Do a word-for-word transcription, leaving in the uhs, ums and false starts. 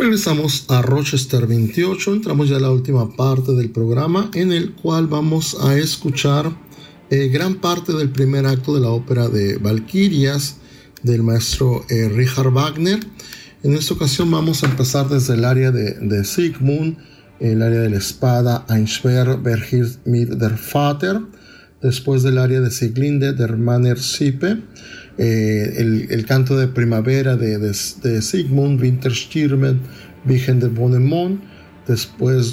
Regresamos a Rochester veintiocho, entramos ya a la última parte del programa en el cual vamos a escuchar eh, gran parte del primer acto de la ópera de Valquirias del maestro eh, Richard Wagner. En esta ocasión vamos a empezar desde el área de, de Siegmund, el área de la espada, Ein Schwert verhilft mit der Vater, después del área de Sieglinde, der Manner Sippe, eh, el, el canto de primavera de, de, de Siegmund, Winterstürme, Vigen der Bonnemont, después